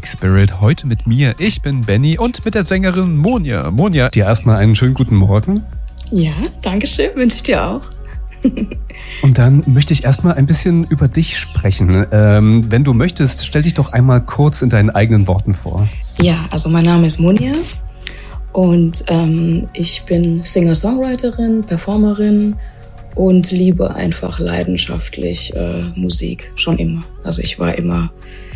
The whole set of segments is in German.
Music Spirit. Heute mit mir. Ich bin Benny und mit der Sängerin Monja. Monja, dir erstmal einen schönen guten Morgen. Ja, danke schön, wünsche ich dir auch. Und dann möchte ich erstmal ein bisschen über dich sprechen. Wenn du möchtest, stell dich doch einmal kurz in deinen eigenen Worten vor. Ja, also mein Name ist Monja und ich bin Singer-Songwriterin, Performerin und liebe einfach leidenschaftlich Musik, schon immer. Also ich war immer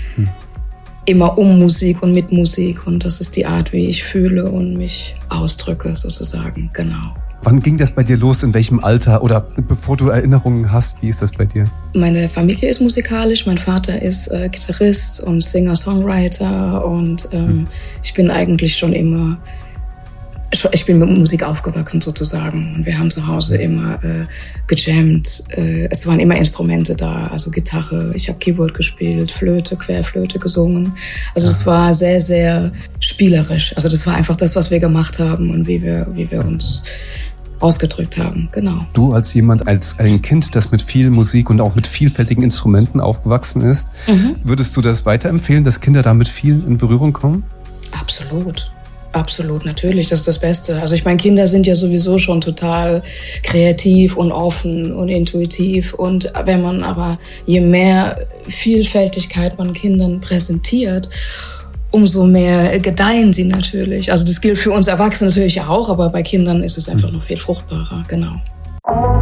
um Musik und mit Musik und das ist die Art, wie ich fühle und mich ausdrücke sozusagen, genau. Wann ging das bei dir los? In welchem Alter? Oder bevor du Erinnerungen hast, wie ist das bei dir? Meine Familie ist musikalisch. Mein Vater ist Gitarrist und Singer-Songwriter. Und ich bin eigentlich schon immer... Ich bin mit Musik aufgewachsen sozusagen. Und wir haben zu Hause immer gejammt. Es waren immer Instrumente da. Also Gitarre, ich habe Keyboard gespielt, Flöte, Querflöte gesungen. Also es war sehr, sehr spielerisch. Also das war einfach das, was wir gemacht haben und wie wir uns ausgedrückt haben, genau. Du als ein Kind, das mit viel Musik und auch mit vielfältigen Instrumenten aufgewachsen ist, würdest du das weiterempfehlen, dass Kinder damit viel in Berührung kommen? Absolut. Absolut, natürlich, das ist das Beste. Also ich meine, Kinder sind ja sowieso schon total kreativ und offen und intuitiv. Und wenn man aber, je mehr Vielfältigkeit man Kindern präsentiert, umso mehr gedeihen sie natürlich. Also das gilt für uns Erwachsene natürlich auch, aber bei Kindern ist es einfach noch viel fruchtbarer, genau.